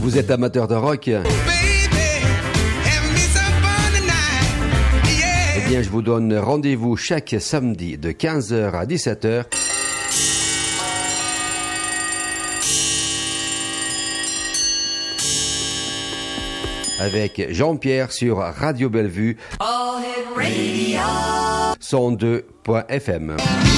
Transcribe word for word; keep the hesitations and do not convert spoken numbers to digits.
Vous êtes amateur de rock? Eh bien, je vous donne rendez-vous chaque samedi de quinze heures à dix-sept heures. Avec Jean-Pierre sur Radio Bellevue cent deux point F M.